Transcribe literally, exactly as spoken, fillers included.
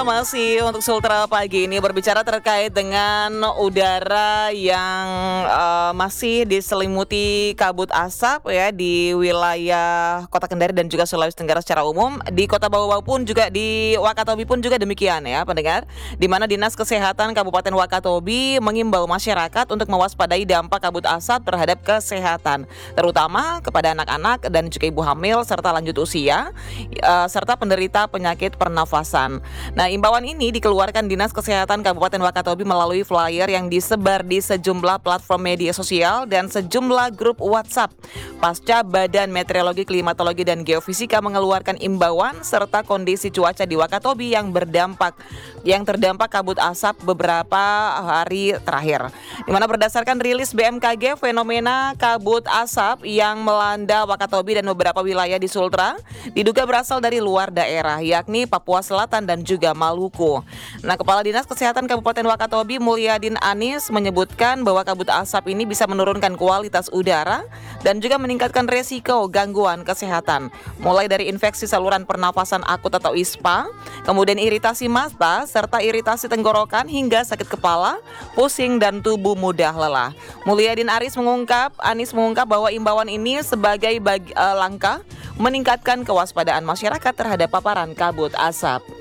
masih untuk Sultra pagi ini berbicara terkait dengan udara yang uh, masih diselimuti kabut asap ya di wilayah Kota Kendari dan juga Sulawesi Tenggara secara umum. Di Kota Bau-Bau pun juga, di Wakatobi pun juga demikian ya pendengar. Di mana Dinas Kesehatan Kabupaten Wakatobi mengimbau masyarakat untuk mewaspadai dampak kabut asap terhadap kesehatan, terutama kepada anak-anak dan juga ibu hamil serta lanjut usia uh, serta penderita penyakit pernafasan. Nah, imbauan ini dikeluarkan Dinas Kesehatan Kabupaten Wakatobi melalui flyer yang disebar di sejumlah platform media sosial dan sejumlah grup WhatsApp pasca Badan Meteorologi, Klimatologi dan Geofisika mengeluarkan imbauan serta kondisi cuaca di Wakatobi yang berdampak yang terdampak kabut asap beberapa hari terakhir. Di mana berdasarkan rilis B M K G, fenomena kabut asap yang melanda Wakatobi dan beberapa wilayah di Sultra diduga berasal dari luar daerah, yakni Papua Selatan dan juga Maluku. Nah, Kepala Dinas Kesehatan Kabupaten Wakatobi Mulyadin Anis menyebutkan bahwa kabut asap ini bisa menurunkan kualitas udara dan juga meningkatkan resiko gangguan kesehatan, mulai dari infeksi saluran pernafasan akut atau I S P A, kemudian iritasi mata, serta iritasi tenggorokan hingga sakit kepala, pusing dan tubuh mudah lelah. Mulyadin Aris mengungkap, Anis mengungkap bahwa imbauan ini sebagai bagi, uh, langkah meningkatkan kewaspadaan masyarakat terhadap paparan kabut asap.